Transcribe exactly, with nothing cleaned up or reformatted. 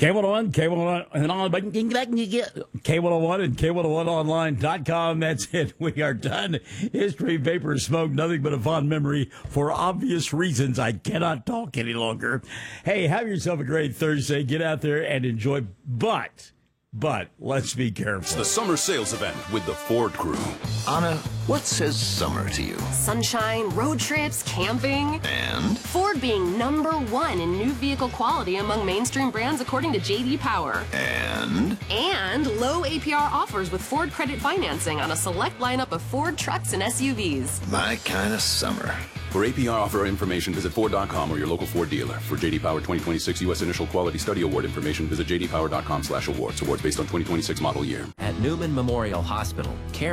K one oh one, K one oh one, and on K one oh one and K one oh one online dot com. That's it. We are done. History, vapor, smoke, nothing but a fond memory. For obvious reasons, I cannot talk any longer. Hey, have yourself a great Thursday. Get out there and enjoy. But, but, let's be careful. It's the summer sales event with the Ford Crew. Anna, what says summer to you? Sunshine, road trips, camping. And? Ford being number one in new vehicle quality among mainstream brands according to J D Power. And? And low A P R offers with Ford credit financing on a select lineup of Ford trucks and S U Vs. My kind of summer. For A P R offer information, visit Ford dot com or your local Ford dealer. For J D Power twenty twenty-six U S Initial Quality Study Award information, visit J D Power dot com slash awards. Awards based on twenty twenty-six model year. At Newman Memorial Hospital, care